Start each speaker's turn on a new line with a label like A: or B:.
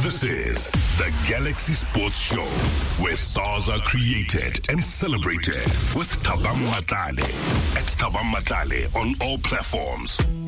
A: This is the Galaxy Sports Show, where stars are created and celebrated with Thabang Matlale at Thabang Matlale on all platforms.